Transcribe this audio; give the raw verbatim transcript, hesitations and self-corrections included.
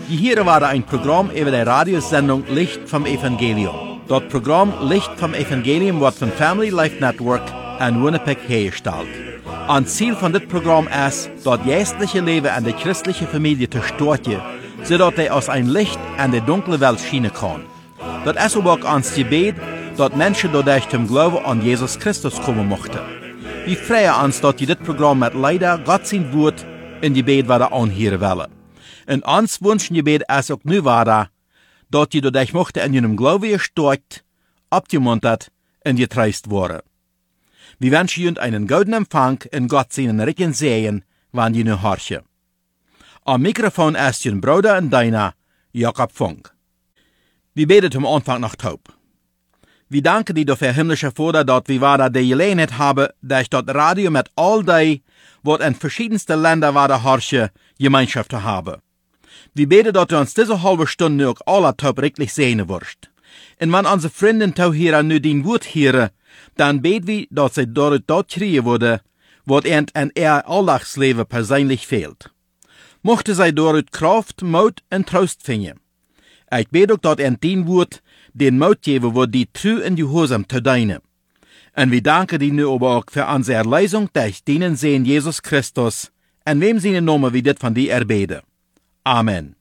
Hier war ein Programm über die Radiosendung Licht vom Evangelium. Das Programm Licht vom Evangelium wird von Family Life Network in Winnipeg hergestellt. Ein Ziel von dit Programm ist, das geistliche Leben an der christlichen Familie zu stärken, sodass er aus ein Licht an die dunkle Welt schienen kann. Das ist aber auch ans Gebet, dass Menschen dadurch zum Glauben an Jesus Christus kommen mochten. Wir freuen uns, dass die dit Programm mit leider Gott sein Wort in Gebet wieder anhören wollen. Und uns wünschen Gebet ist auch nu weiter, dass die dadurch mochten in ihrem Glauben gestärkt, abgemuntert und getröstet worden. Wir wünschen Ihnen einen guten Empfang und Gott seinen Rücken sehen, wann die nu horchen. Am Mikrofon ist Ihr Bruder und Deiner, Jakob Funk. Wir beten zum Anfang noch taub. Wir danken dir dafür, himmlischer Vater, dass wir weiter die Gelegenheit haben, dass das Radio mit all die, was in verschiedensten Ländern weiter horchen, Gemeinschaft zu haben. Wir beten, dass du uns diese halbe Stunde auch alle taub richtig sehen wirst. Und wenn unsere Freunde tau hier nu dein Wort hören, dann beten wir, dass sie dort dort kriegen würde, was ihnen in ihr Alltagsleben persönlich fehlt. Mochte sie dort Kraft, Mut und Trost finden. Ich bete auch, dass ihnen dein Wort den Mut geben wird, die treu in die Gehorsam zu dienen. Und wir danken dir nu aber auch für unsere Erlösung durch deinen Sehen Jesus Christus, in wem seine Namen wir das von dir erbeten. Amen.